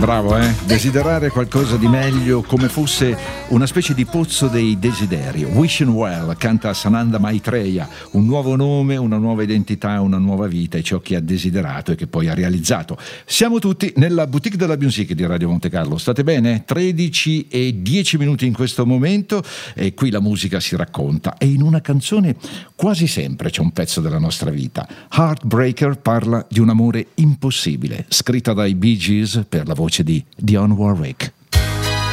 Bravo, desiderare qualcosa di meglio, come fosse una specie di pozzo dei desideri. Wishing Well canta Sananda Maitreya, un nuovo nome, una nuova identità, una nuova vita, è ciò che ha desiderato e che poi ha realizzato. Siamo tutti nella boutique della music di Radio Monte Carlo, state bene? 13:10 in questo momento e qui la musica si racconta e in una canzone quasi sempre c'è un pezzo della nostra vita. Heartbreaker parla di un amore impossibile, scritta dai Bee Gees per la voce di Dionne Warwick.